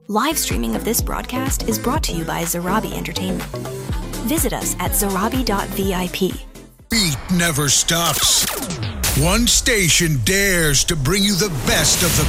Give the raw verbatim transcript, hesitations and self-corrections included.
Live streaming of this broadcast is brought to you by Zarabi Entertainment. Visit us at zarabi dot V I P. Beat never stops. One station dares to bring you the best of the